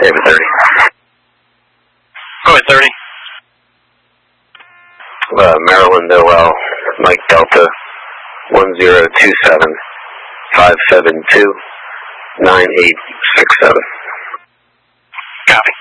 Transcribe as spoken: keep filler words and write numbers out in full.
David thirty. Go ahead, thirty. Uh, Maryland, Noel, Mike Delta, one zero two seven, five seven two, nine eight six seven. Copy.